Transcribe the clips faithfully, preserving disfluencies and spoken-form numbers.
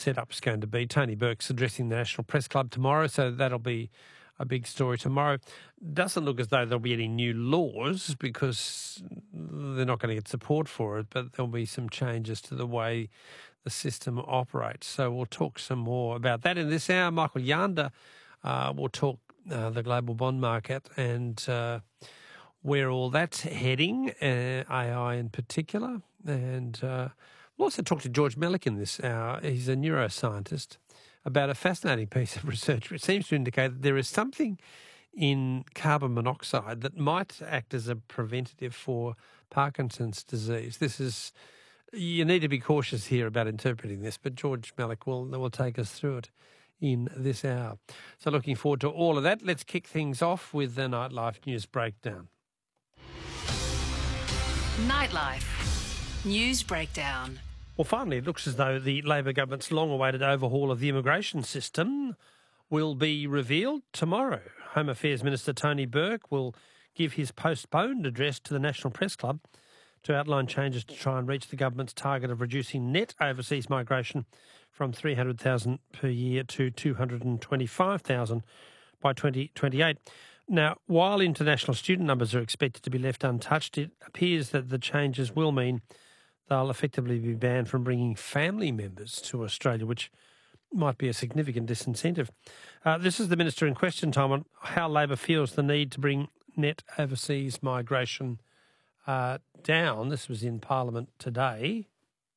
setup's going to be. Tony Burke's addressing the National Press Club tomorrow, so that'll be a big story tomorrow. Doesn't look as though there'll be any new laws because they're not going to get support for it, but there'll be some changes to the way the system operates. So we'll talk some more about that in this hour. Michael Yanda uh, will talk uh, the global bond market and uh, where all that's heading, uh, A I in particular. And uh, we'll also talk to George Mellick in this hour. He's a neuroscientist, about a fascinating piece of research which seems to indicate that there is something in carbon monoxide that might act as a preventative for Parkinson's disease. This is, you need to be cautious here about interpreting this, but George Mellick will, will take us through it in this hour. So looking forward to all of that. Let's kick things off with the Nightlife News Breakdown. Nightlife News Breakdown. Well, finally, it looks as though the Labor government's long-awaited overhaul of the immigration system will be revealed tomorrow. Home Affairs Minister Tony Burke will give his postponed address to the National Press Club to outline changes to try and reach the government's target of reducing net overseas migration from three hundred thousand per year to two hundred twenty-five thousand by twenty twenty-eight. Now, while international student numbers are expected to be left untouched, it appears that the changes will mean they'll effectively be banned from bringing family members to Australia, which might be a significant disincentive. Uh, this is the Minister in question, Tom, on how Labor feels the need to bring net overseas migration uh, down. This was in Parliament today.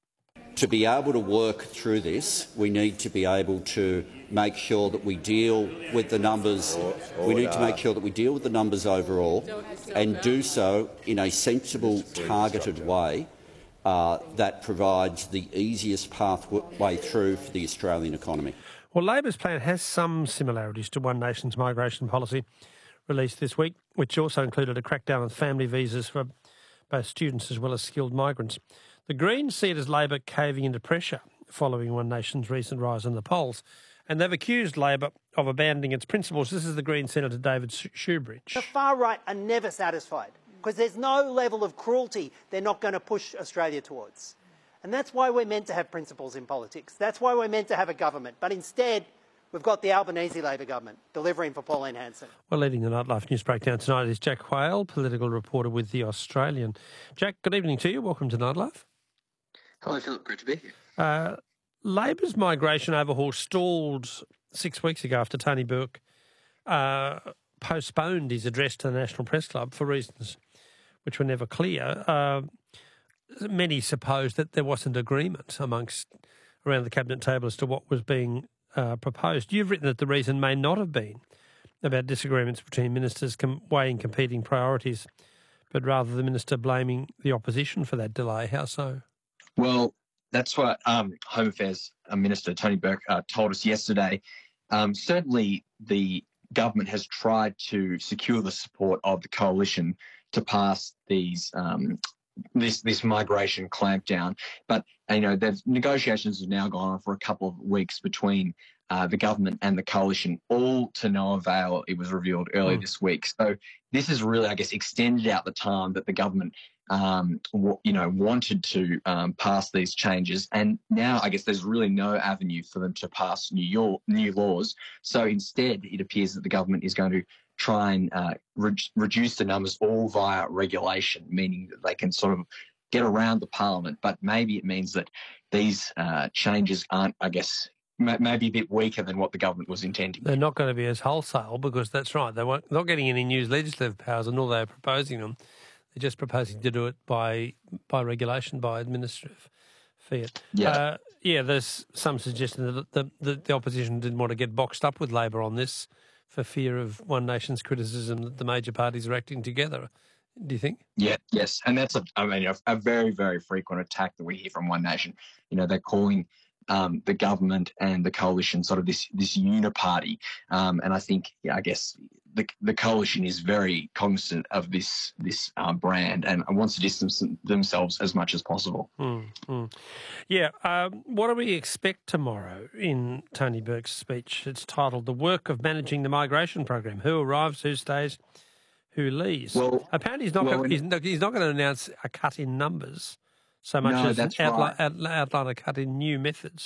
To be able to work through this, we need to be able to make sure that we deal with the numbers. We need to make sure that we deal with the numbers overall and do so in a sensible, targeted way Uh, that provides the easiest pathway through for the Australian economy. Well, Labor's plan has some similarities to One Nation's migration policy released this week, which also included a crackdown on family visas for both students as well as skilled migrants. The Greens see it as Labor caving into pressure following One Nation's recent rise in the polls, and they've accused Labor of abandoning its principles. This is the Green Senator David Shoebridge. The far right are never satisfied, because there's no level of cruelty they're not going to push Australia towards. And that's why we're meant to have principles in politics. That's why we're meant to have a government. But instead, we've got the Albanese Labor government delivering for Pauline Hanson. Well, leading the Nightlife News Breakdown tonight is Jack Whale, political reporter with The Australian. Jack, good evening to you. Welcome to Nightlife. Hello, Philip. Great to be here. Uh, Labor's migration overhaul stalled six weeks ago after Tony Burke uh, postponed his address to the National Press Club for reasons which were never clear. Uh, many supposed that there wasn't agreement amongst around the cabinet table as to what was being uh, proposed. You've written that the reason may not have been about disagreements between ministers com- weighing competing priorities, but rather the minister blaming the opposition for that delay. How so? Well, that's what um, Home Affairs Minister Tony Burke uh, told us yesterday. Um, certainly the government has tried to secure the support of the coalition to pass these um, this this migration clampdown, but you know, the negotiations have now gone on for a couple of weeks between uh, the government and the coalition, all to no avail. It was revealed earlier mm. this week. So this has really, I guess, extended out the time that the government, um, w- you know, wanted to um, pass these changes, and now I guess there's really no avenue for them to pass new York, new laws. So instead, it appears that the government is going to try and uh, re- reduce the numbers all via regulation, meaning that they can sort of get around the parliament. But maybe it means that these uh, changes aren't, I guess, m- maybe a bit weaker than what the government was intending. They're not going to be as wholesale because that's right. They weren't not getting any new legislative powers, and all they're proposing them, they're just proposing to do it by by regulation, by administrative fiat. Yeah. Uh, yeah, there's some suggestion that the, the, the opposition didn't want to get boxed up with Labor on this, for fear of One Nation's criticism that the major parties are acting together. Do you think? Yeah, yes. And that's, a, I mean, a, a very, very frequent attack that we hear from One Nation. You know, they're calling um, the government and the coalition sort of this this uniparty. Um, and I think, yeah, I guess the the coalition is very cognizant of this this um, brand and wants to distance themselves as much as possible. Mm, mm. Yeah. Um, what do we expect tomorrow in Tony Burke's speech? It's titled "The Work of Managing the Migration Program: Who Arrives, Who Stays, Who Leaves." Well, apparently he's not well, going, he's, not, he's not going to announce a cut in numbers so much no, as that's outline, right. outline a cut in new methods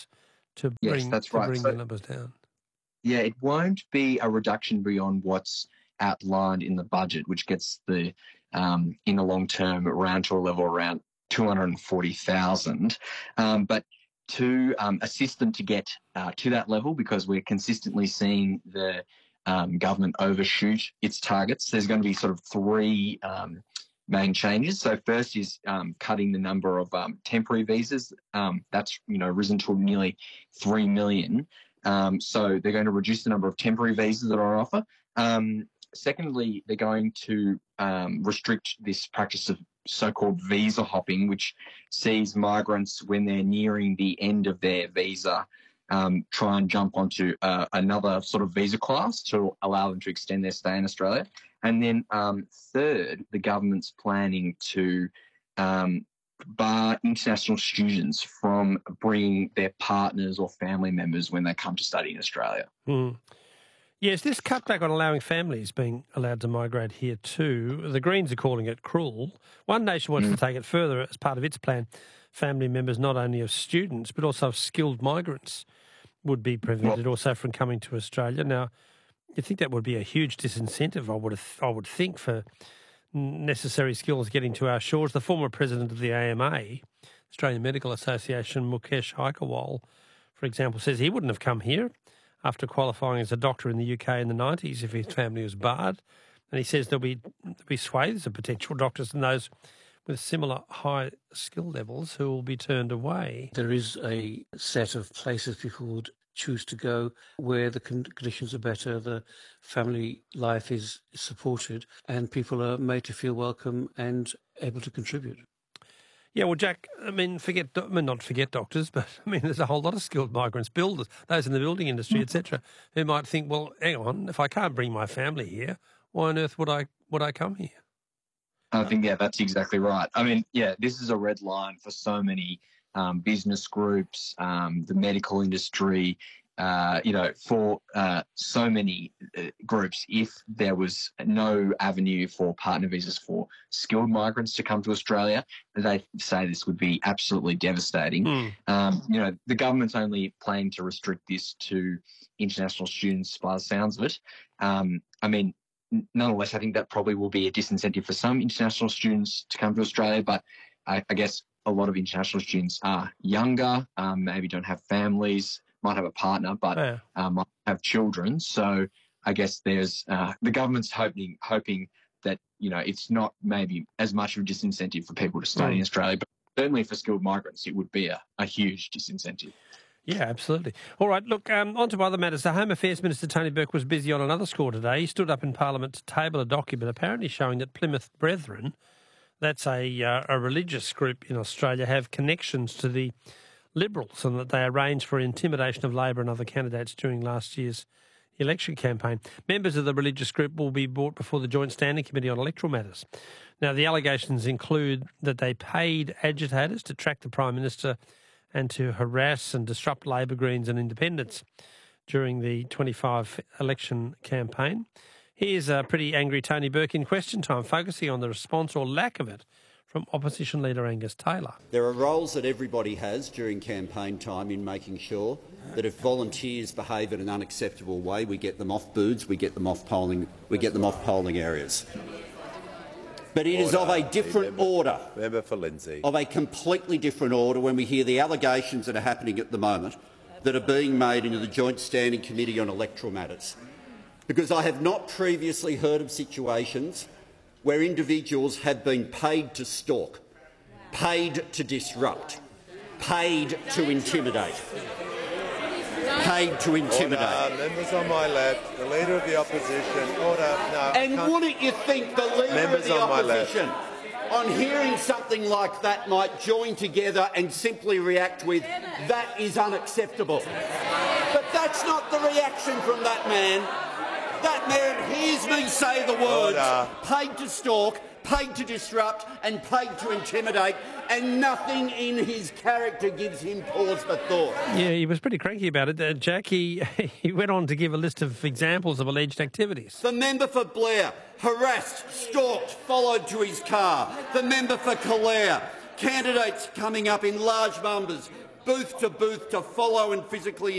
to Yes, bring, that's to right. bring So- the numbers down. Yeah, it won't be a reduction beyond what's outlined in the budget, which gets the um, in the long term around to a level around two hundred forty thousand. Um, but to um, assist them to get uh, to that level, because we're consistently seeing the um, government overshoot its targets, there's going to be sort of three um, main changes. So first is um, cutting the number of um, temporary visas. Um, that's you know risen to nearly three million. Um, so they're going to reduce the number of temporary visas that are on offer. Um, secondly, they're going to um, restrict this practice of so-called visa hopping, which sees migrants, when they're nearing the end of their visa, um, try and jump onto uh, another sort of visa class to allow them to extend their stay in Australia. And then um, third, the government's planning to um, bar international students from bringing their partners or family members when they come to study in Australia. Mm. Yes, this cutback on allowing families being allowed to migrate here too, the Greens are calling it cruel. One Nation wants Mm. to take it further as part of its plan. Family members not only of students but also of skilled migrants would be prevented Well, also from coming to Australia. Now, you think that would be a huge disincentive, I would have, I would think, for necessary skills getting to our shores. The former president of the A M A, Australian Medical Association, Mukesh Aikerwal, for example, says he wouldn't have come here after qualifying as a doctor in the U K in the nineties if his family was barred. And he says there'll be, there'll be swathes of potential doctors and those with similar high skill levels who will be turned away. There is a set of places people would choose to go where the con- conditions are better, the family life is supported, and people are made to feel welcome and able to contribute. Yeah, well, Jack, I mean, forget, I mean, not forget doctors, but I mean, there's a whole lot of skilled migrants, builders, those in the building industry, et cetera, who might think, well, hang on, if I can't bring my family here, why on earth would I would I come here? I think, yeah, that's exactly right. I mean, yeah, this is a red line for so many um, business groups, um, the medical industry, uh, you know, for uh, so many uh, groups. If there was no avenue for partner visas for skilled migrants to come to Australia, they say this would be absolutely devastating. Mm. Um, you know, the government's only planning to restrict this to international students by the sounds of it. Um, I mean, nonetheless, I think that probably will be a disincentive for some international students to come to Australia, but I, I guess a lot of international students are younger, um, maybe don't have families, might have a partner, but Yeah. um, might have children. So I guess there's uh, the government's hoping hoping that you know it's not maybe as much of a disincentive for people to study Mm. in Australia, but certainly for skilled migrants, it would be a, a huge disincentive. Yeah, absolutely. All right, look, um, on to other matters. The Home Affairs Minister, Tony Burke, was busy on another score today. He stood up in Parliament to table a document apparently showing that Plymouth Brethren, that's a, uh, a religious group in Australia, have connections to the Liberals and that they arranged for intimidation of Labor and other candidates during last year's election campaign. Members of the religious group will be brought before the Joint Standing Committee on Electoral Matters. Now, the allegations include that they paid agitators to track the Prime Minister and to harass and disrupt Labor, Greens and Independents during the twenty-five election campaign. Here's a pretty angry Tony Burke in Question Time, focusing on the response or lack of it from opposition leader Angus Taylor. There are roles that everybody has during campaign time in making sure that if volunteers behave in an unacceptable way, we get them off booths, we get them off polling, we get them off polling areas. But it order. is of a different member, order, member for Lindsay. of a completely different order when we hear the allegations that are happening at the moment that are being made into the Joint Standing Committee on Electoral Matters. Because I have not previously heard of situations where individuals have been paid to stalk, paid to disrupt, paid to intimidate. Paid to intimidate. Order. Members on my left, the Leader of the Opposition. Order. No, and wouldn't you think the Leader Members of the on Opposition, on hearing something like that, might join together and simply react with, that is unacceptable? But that's not the reaction from that man. That man hears me say the words, Order. paid to stalk, paid to disrupt and paid to intimidate, and nothing in his character gives him pause for thought. Yeah, he was pretty cranky about it. Uh, Jack, he, he went on to give a list of examples of alleged activities. The member for Blair, harassed, stalked, followed to his car. The member for Calare, candidates coming up in large numbers, booth to booth to follow and physically